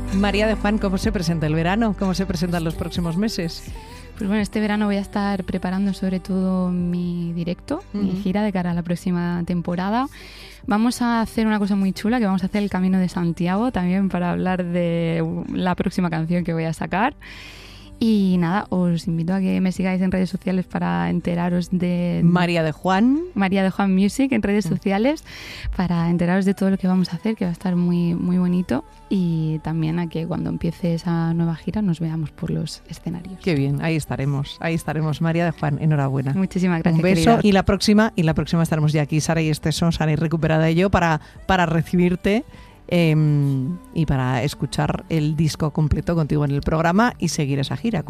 María de Juan, ¿cómo se presenta el verano? ¿Cómo se presentan los próximos meses? Pues bueno, este verano voy a estar preparando sobre todo mi directo, mi gira de cara a la próxima temporada. Vamos a hacer una cosa muy chula, que vamos a hacer el Camino de Santiago también para hablar de la próxima canción que voy a sacar. Y nada, os invito a que me sigáis en redes sociales para enteraros de... María de Juan Music en redes sociales, para enteraros de todo lo que vamos a hacer, que va a estar muy, muy bonito. Y también a que cuando empiece esa nueva gira nos veamos por los escenarios. Qué bien, ahí estaremos. María de Juan, enhorabuena. Muchísimas gracias. Un beso, querida. y la próxima estaremos ya aquí, Sara y Esteso, Sara y recuperada y yo, para recibirte y para escuchar el disco completo contigo en el programa y seguir esa gira.